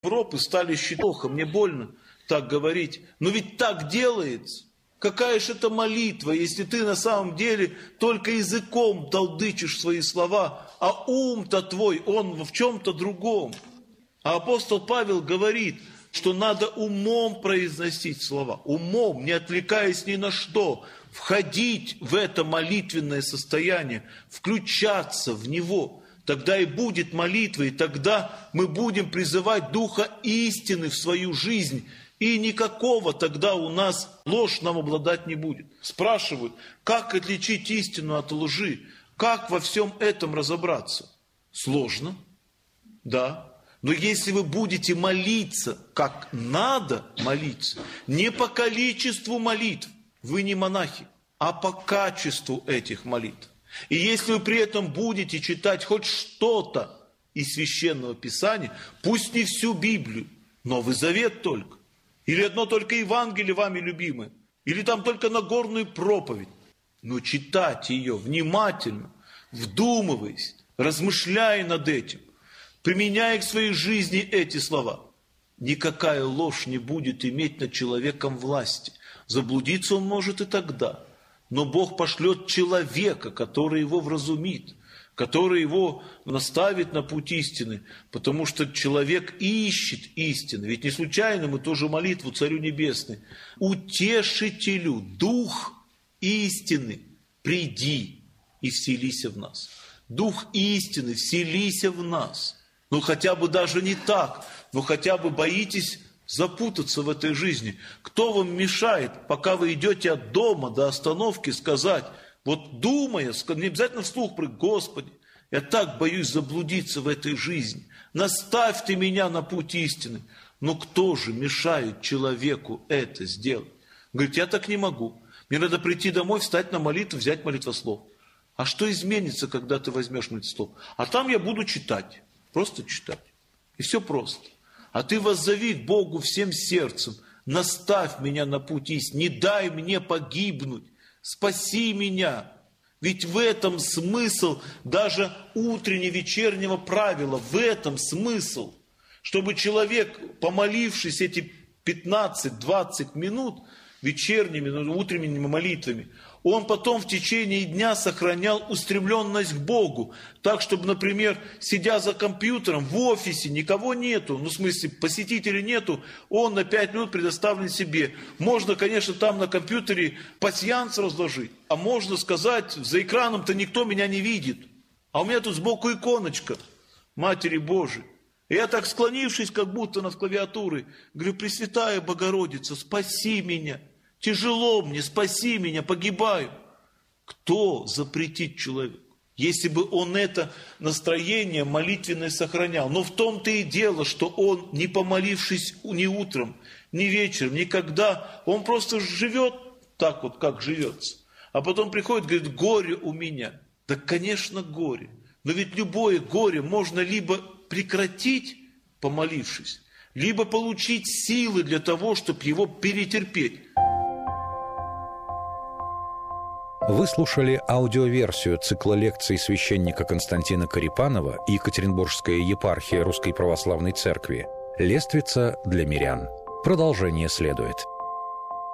Европы стали считать плохо, мне больно так говорить, но ведь так делается. Какая же это молитва, если ты на самом деле только языком толдычишь свои слова, а ум-то твой, он в чем-то другом. А апостол Павел говорит, что надо умом произносить слова, умом, не отвлекаясь ни на что, входить в это молитвенное состояние, включаться в него. Тогда и будет молитва, и тогда мы будем призывать Духа истины в свою жизнь, и никакого тогда у нас ложь нам обладать не будет. Спрашивают, как отличить истину от лжи, как во всем этом разобраться? Сложно, да. Но если вы будете молиться, как надо молиться, не по количеству молитв, вы не монахи, а по качеству этих молитв. И если вы при этом будете читать хоть что-то из Священного Писания, пусть не всю Библию, Новый Завет только, или одно только Евангелие вами любимое, или там только Нагорную проповедь, но читать ее внимательно, вдумываясь, размышляя над этим, применяя к своей жизни эти слова, никакая ложь не будет иметь над человеком власти. Заблудиться он может и тогда, но Бог пошлет человека, который его вразумит, который его наставит на путь истины, потому что человек ищет истины. Ведь не случайно мы тоже молитву Царю Небесной. Утешителю, Дух истины, приди и вселися в нас. Дух истины, вселися в нас. Ну хотя бы даже не так, но хотя бы боитесь запутаться в этой жизни. Кто вам мешает, пока вы идете от дома до остановки, сказать, вот думая, не обязательно вслух, Господи, я так боюсь заблудиться в этой жизни. Наставь ты меня на путь истины. Но кто же мешает человеку это сделать? Говорит, я так не могу. Мне надо прийти домой, встать на молитву, взять молитвослов. А что изменится, когда ты возьмешь молитвослов? А там я буду читать. Просто читать. И все просто. А ты воззови к Богу всем сердцем. Наставь меня на путь истины. Не дай мне погибнуть. Спаси меня. Ведь в этом смысл даже утренне-вечернего правила. В этом смысл. Чтобы человек, помолившись эти 15-20 минут вечерними, утренними молитвами, он потом в течение дня сохранял устремленность к Богу. Так, чтобы, например, сидя за компьютером, в офисе, никого нету, ну, в смысле, посетителей нету, он на 5 минут предоставлен себе. Можно, конечно, там на компьютере пасьянс разложить, а можно сказать, за экраном-то никто меня не видит. А у меня тут сбоку иконочка Матери Божией. И я так склонившись, как будто над клавиатурой, говорю, Пресвятая Богородица, спаси меня. Тяжело мне, спаси меня, погибаю. Кто запретит человеку? Если бы он это настроение молитвенное сохранял. Но в том-то и дело, что он, не помолившись ни утром, ни вечером, никогда, он просто живет так вот, как живется. А потом приходит, говорит, горе у меня. Да, конечно, горе. Но ведь любое горе можно либо прекратить, помолившись, либо получить силы для того, чтобы его перетерпеть. Вы слушали аудиоверсию цикла лекций священника Константина Корепанова и Екатеринбургская епархия Русской Православной Церкви «Лествица для мирян». Продолжение следует.